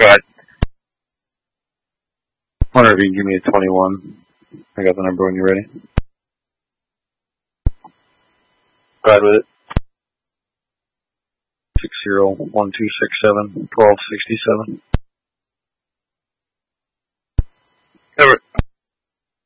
Go ahead. I wonder if you can give me a 21. I got the number when you're ready. Go ahead with it. 601267 1267. Over.